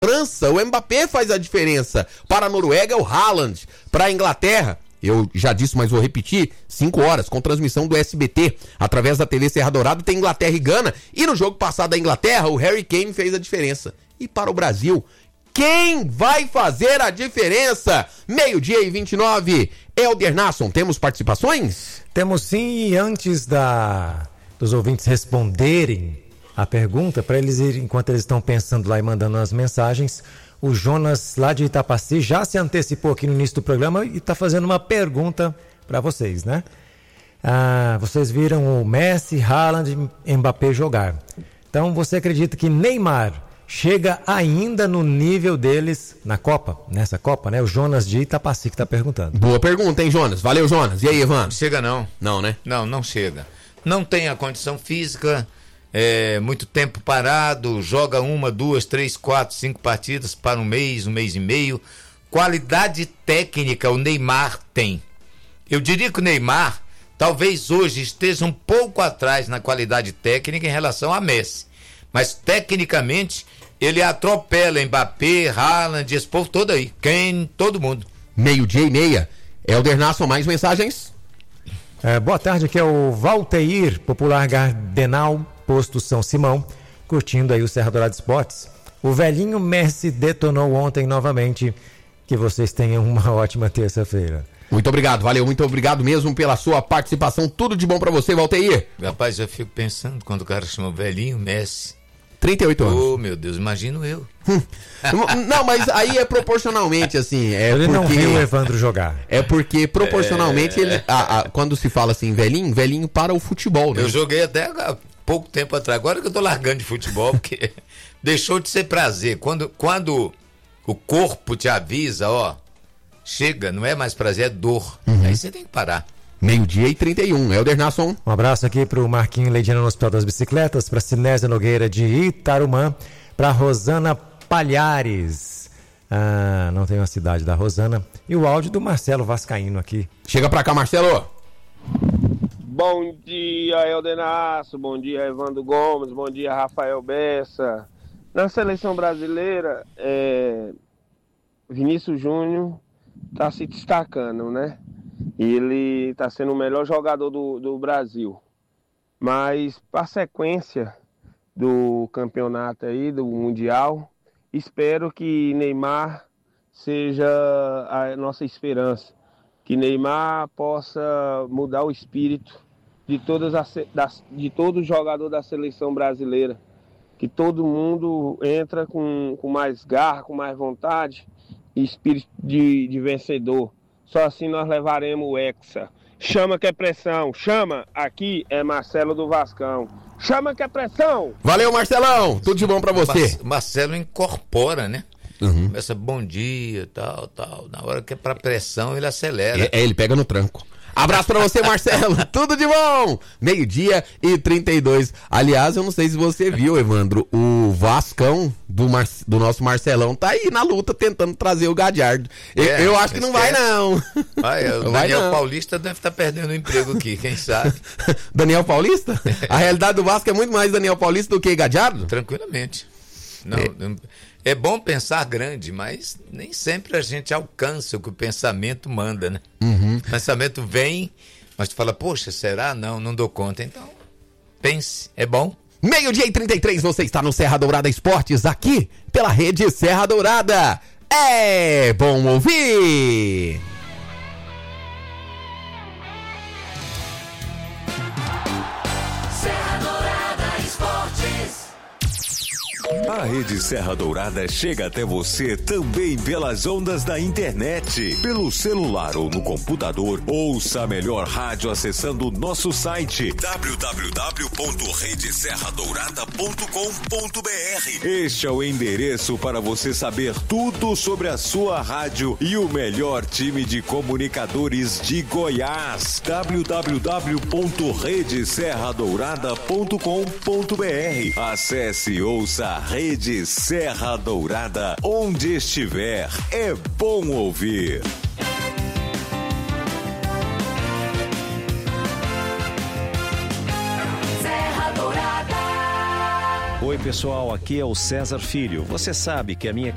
França, o Mbappé faz a diferença. Para a Noruega é o Haaland. Para a Inglaterra, eu já disse, mas vou repetir, 5 horas, com transmissão do SBT, através da TV Serra Dourada, tem Inglaterra e Gana. E no jogo passado da Inglaterra, o Harry Kane fez a diferença. E para o Brasil, quem vai fazer a diferença? 12:29, Helder Nasson, temos participações? Temos sim, e antes dos ouvintes responderem a pergunta, para eles irem, enquanto eles estão pensando lá e mandando as mensagens, o Jonas, lá de Itapaci, já se antecipou aqui no início do programa e está fazendo uma pergunta para vocês, né? Vocês viram o Messi, Haaland e Mbappé jogar. Então, você acredita que Neymar chega ainda no nível deles nessa Copa, né? O Jonas de Itapaci que está perguntando. Boa pergunta, hein, Jonas? Valeu, Jonas. E aí, Evandro? Chega não. Não, né? Não chega. Não tem a condição física, muito tempo parado, joga 1, 2, 3, 4, 5 partidas para um mês e meio. Qualidade técnica o Neymar tem. Eu diria que o Neymar talvez hoje esteja um pouco atrás na qualidade técnica em relação a Messi. Mas tecnicamente ele atropela Mbappé, Haaland, esse povo todo aí. Kane, todo mundo. 12:30. Helder Nasson, mais mensagens? Boa tarde, aqui é o Valteir, popular Gardenal, posto São Simão, curtindo aí o Serra Dourada Esportes. O velhinho Messi detonou ontem novamente. Que vocês tenham uma ótima terça-feira. Muito obrigado, valeu, muito obrigado mesmo pela sua participação. Tudo de bom pra você, Valteir. Rapaz, eu fico pensando quando o cara chama velhinho Messi. 38 anos. Oh, meu Deus, imagino eu. Não, mas aí é proporcionalmente, assim. Ele não viu o Evandro jogar. É porque proporcionalmente, ele, quando se fala assim, velhinho para o futebol, né? Eu joguei até há pouco tempo atrás. Agora que eu tô largando de futebol, porque deixou de ser prazer. Quando o corpo te avisa, chega, não é mais prazer, é dor. Aí você tem que parar. 12:31, Helder Nasson. Um abraço aqui pro Marquinho Leidiano no Hospital das Bicicletas, pra Sinésia Nogueira de Itarumã, pra Rosana Palhares. Não tem uma cidade da Rosana. E o áudio do Marcelo Vascaíno aqui. Chega pra cá, Marcelo. Bom dia, Helder Nasson. Bom dia, Evandro Gomes. Bom dia, Rafael Bessa. Na seleção brasileira, Vinícius Júnior está se destacando, né? Ele está sendo o melhor jogador do Brasil. Mas, para a sequência do campeonato aí, do Mundial, espero que Neymar seja a nossa esperança. Que Neymar possa mudar o espírito de todos os jogadores da seleção brasileira. Que todo mundo entra com mais garra, com mais vontade e espírito de vencedor. Só assim nós levaremos o Hexa. Chama que é pressão, chama. Aqui é Marcelo do Vascão. Chama que é pressão. Valeu, Marcelão. Tudo de bom pra você. Marcelo incorpora, né? Começa bom dia, tal. Na hora que é pra pressão, ele acelera. Ele pega no tranco. Abraço pra você, Marcelo. Tudo de bom. 12:32. Aliás, eu não sei se você viu, Evandro, o Vascão do nosso Marcelão tá aí na luta tentando trazer o Gadiardo. Eu acho que não vai, não. O Daniel Paulista deve estar perdendo o emprego aqui, quem sabe. Daniel Paulista? A realidade do Vasco é muito mais Daniel Paulista do que Gadiardo? Tranquilamente. É bom pensar grande, mas nem sempre a gente alcança o que o pensamento manda, né? O pensamento vem, mas tu fala, poxa, será? Não dou conta. Então, pense, é bom. 12:33, você está no Serra Dourada Esportes, aqui pela Rede Serra Dourada. É bom ouvir! A Rede Serra Dourada chega até você também pelas ondas da internet. Pelo celular ou no computador, ouça a melhor rádio acessando o nosso site www.redeserradourada.com.br. Este é o endereço para você saber tudo sobre a sua rádio e o melhor time de comunicadores de Goiás. www.redeserradourada.com.br. Acesse e ouça a Rede Serra Dourada, onde estiver, é bom ouvir. Serra Dourada. Oi, pessoal, aqui é o César Filho. Você sabe que a minha